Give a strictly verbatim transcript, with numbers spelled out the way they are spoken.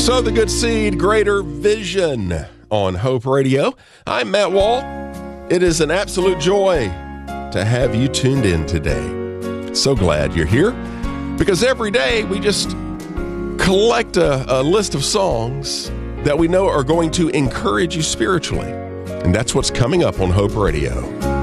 Sow the good seed, greater vision on Hope Radio. I'm Matt Wall. It is an absolute joy to have you tuned in today. So glad you're here because every day we just collect a, a list of songs that we know are going to encourage you spiritually. And that's what's coming up on Hope Radio.